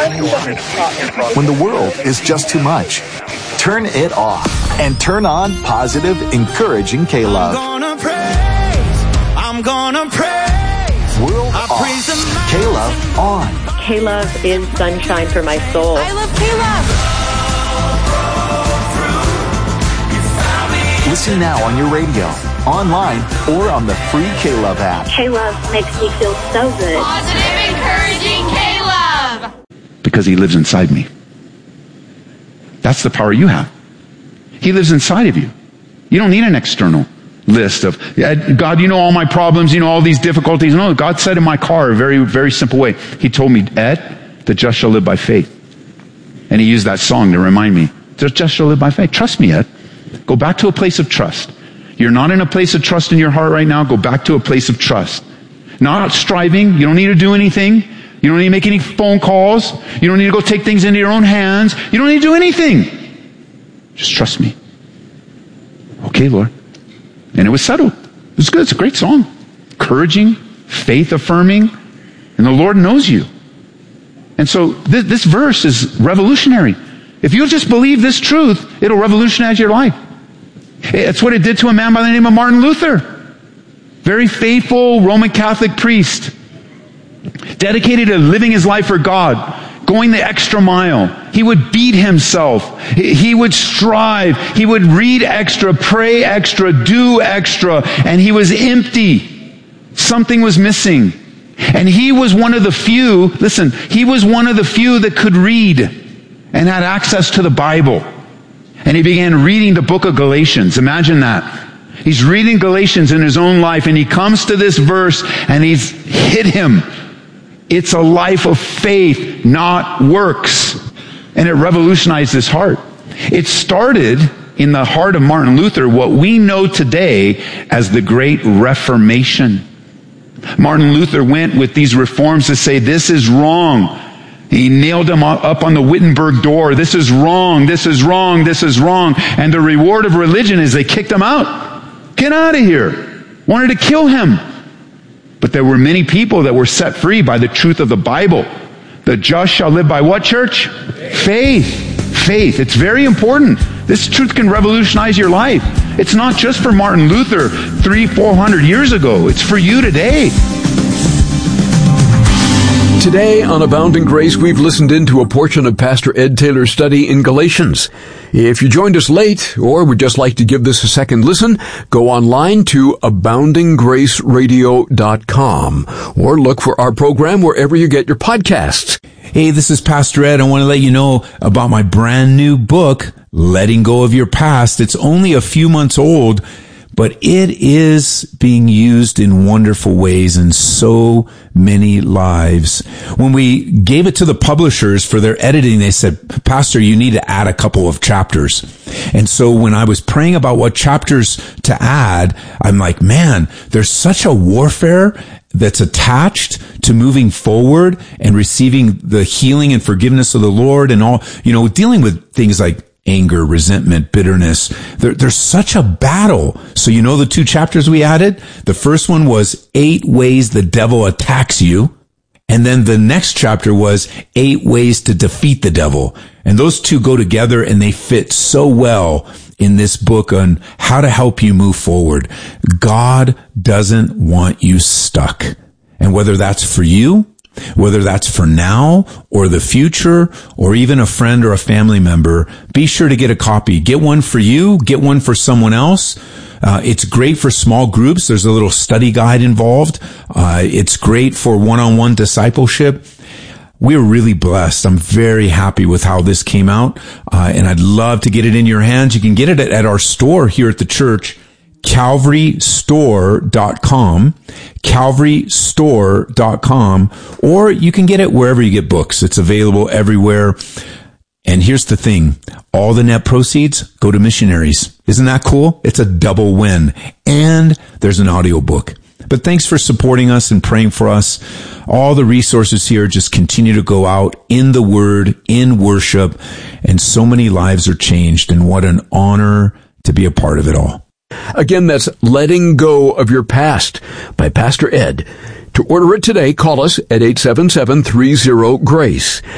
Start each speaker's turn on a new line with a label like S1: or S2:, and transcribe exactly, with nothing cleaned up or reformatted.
S1: When the world is just too much, turn it off and turn on positive, encouraging K-Love.
S2: I'm gonna praise, I'm gonna praise.
S1: World
S2: I
S1: off,
S2: praise the
S1: K-Love on.
S3: K-Love is sunshine for my soul.
S4: I love K-Love.
S1: Listen now on your radio, online, or on the free K-Love app.
S3: K-Love makes me feel so good.
S4: Positive, encouraging K-Love.
S5: Because he lives inside me. That's the power you have. He lives inside of you. You don't need an external list of, God, you know all my problems, you know all these difficulties. No, God said in my car a very, very simple way. He told me, Ed, the just shall live by faith. And he used that song to remind me, the just shall live by faith. Trust me, Ed. Go back to a place of trust. You're not in a place of trust in your heart right now. Go back to a place of trust. Not striving. You don't need to do anything. You don't need to make any phone calls. You don't need to go take things into your own hands. You don't need to do anything. Just trust me. Okay, Lord. And it was settled. It was good. It's a great song. Encouraging, faith affirming, and the Lord knows you. And so this, this verse is revolutionary. If you'll just believe this truth, it'll revolutionize your life. It's what it did to a man by the name of Martin Luther. Very faithful Roman Catholic priest. Dedicated to living his life for God. Going the extra mile. He would beat himself. He would strive. He would read extra, pray extra, do extra. And he was empty. Something was missing. And he was one of the few, listen, he was one of the few that could read and had access to the Bible. And he began reading the book of Galatians. Imagine that. He's reading Galatians in his own life, and he comes to this verse, and he's hit him. It's a life of faith, not works. And it revolutionized his heart. It started in the heart of Martin Luther, what we know today as the Great Reformation. Martin Luther went with these reforms to say, this is wrong. He nailed them up on the Wittenberg door. This is wrong. This is wrong. This is wrong. And the reward of religion is they kicked him out. Get out of here. Wanted to kill him. But there were many people that were set free by the truth of the Bible. The just shall live by what, church? Faith. Faith. It's very important. This truth can revolutionize your life. It's not just for Martin Luther three, four hundred years ago. It's for you today.
S6: Today on Abounding Grace, we've listened into a portion of Pastor Ed Taylor's study in Galatians. If you joined us late or would just like to give this a second listen, go online to abounding grace radio dot com or look for our program wherever you get your podcasts.
S7: Hey, this is Pastor Ed. I want to let you know about my brand new book, Letting Go of Your Past. It's only a few months old, but it is being used in wonderful ways in so many lives. When we gave it to the publishers for their editing, they said, Pastor, you need to add a couple of chapters. And so when I was praying about what chapters to add, I'm like, man, there's such a warfare that's attached to moving forward and receiving the healing and forgiveness of the Lord and all, you know, dealing with things like anger, resentment, bitterness. There, there's such a battle. So you know the two chapters we added? The first one was eight ways the devil attacks you. And then the next chapter was eight ways to defeat the devil. And those two go together and they fit so well in this book on how to help you move forward. God doesn't want you stuck. And whether that's for you, whether that's for now or the future or even a friend or a family member, be sure to get a copy. Get one for you. Get one for someone else. Uh, it's great for small groups. There's a little study guide involved. Uh, it's great for one-on-one discipleship. We're really blessed. I'm very happy with how this came out. Uh, and I'd love to get it in your hands. You can get it at, at our store here at the church. calvary store dot com, calvary store dot com, or you can get it wherever you get books. It's available everywhere. And here's the thing. All the net proceeds go to missionaries. Isn't that cool? It's a double win. And there's an audiobook. But thanks for supporting us and praying for us. All the resources here just continue to go out in the Word, in worship, and so many lives are changed. And what an honor to be a part of it all.
S6: Again, that's Letting Go of Your Past by Pastor Ed. To order it today, call us at eight seven seven, three zero, GRACE.